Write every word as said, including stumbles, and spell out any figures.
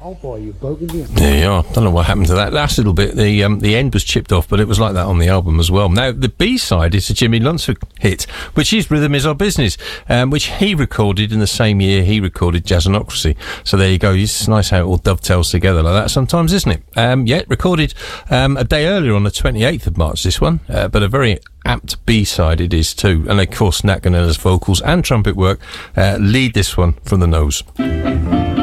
I'll buy you a boat with you. There you are. Don't know what happened to that last little bit. The um, the end was chipped off, but it was like that on the album as well. Now, the B-side is a Jimmy Lunceford hit, which is Rhythm Is Our Business, um, which he recorded in the same year he recorded Jazzanocracy. So there you go. It's nice how it all dovetails together like that sometimes, isn't it? Um, yeah, recorded um, a day earlier on the twenty-eighth of March, this one, uh, but a very apt B-side it is too. And of course, Nat Ganella's vocals and trumpet work uh, lead this one from the nose.